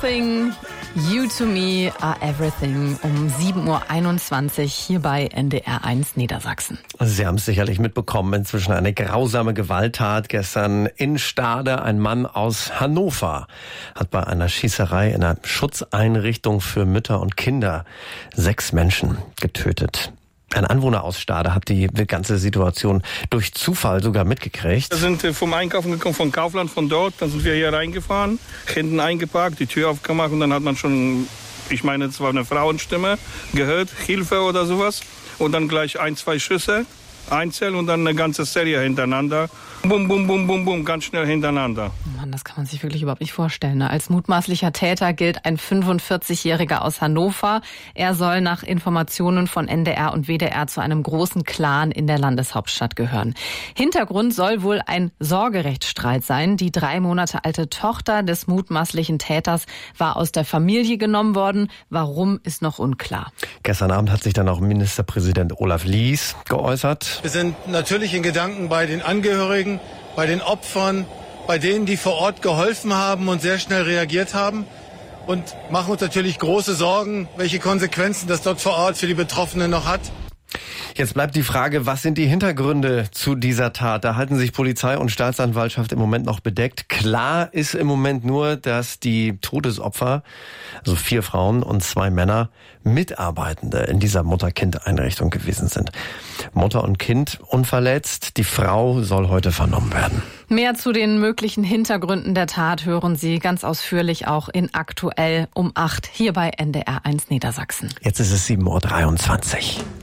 Nothing, You to Me are Everything um 7.21 Uhr hier bei NDR 1 Niedersachsen. Sie haben es sicherlich mitbekommen, inzwischen eine grausame Gewalttat. Gestern in Stade, ein Mann aus Hannover hat bei einer Schießerei in einer Schutzeinrichtung für Mütter und Kinder 6 Menschen getötet. Ein Anwohner aus Stade hat die ganze Situation durch Zufall sogar mitgekriegt. Wir sind vom Einkaufen gekommen, von Kaufland, von dort. Dann sind wir hier reingefahren, hinten eingeparkt, die Tür aufgemacht und dann hat man schon, ich meine, es war eine Frauenstimme, gehört, Hilfe oder sowas. Und dann gleich 1, 2 Schüsse, einzeln und dann eine ganze Serie hintereinander. Bum, bum, bum, bum, bum, ganz schnell hintereinander. Mann, das kann man sich wirklich überhaupt nicht vorstellen. Ne? Als mutmaßlicher Täter gilt ein 45-Jähriger aus Hannover. Er soll nach Informationen von NDR und WDR zu einem großen Clan in der Landeshauptstadt gehören. Hintergrund soll wohl ein Sorgerechtsstreit sein. Die 3 Monate alte Tochter des mutmaßlichen Täters war aus der Familie genommen worden. Warum, ist noch unklar. Gestern Abend hat sich dann auch Ministerpräsident Olaf Lies geäußert. Wir sind natürlich in Gedanken bei den Angehörigen, bei den Opfern, bei denen, die vor Ort geholfen haben und sehr schnell reagiert haben und machen uns natürlich große Sorgen, welche Konsequenzen das dort vor Ort für die Betroffenen noch hat. Jetzt bleibt die Frage, was sind die Hintergründe zu dieser Tat? Da halten sich Polizei und Staatsanwaltschaft im Moment noch bedeckt. Klar ist im Moment nur, dass die Todesopfer, also 4 Frauen und 2 Männer, Mitarbeitende in dieser Mutter-Kind-Einrichtung gewesen sind. Mutter und Kind unverletzt. Die Frau soll heute vernommen werden. Mehr zu den möglichen Hintergründen der Tat hören Sie ganz ausführlich auch in Aktuell um 8 hier bei NDR 1 Niedersachsen. Jetzt ist es 7.23 Uhr.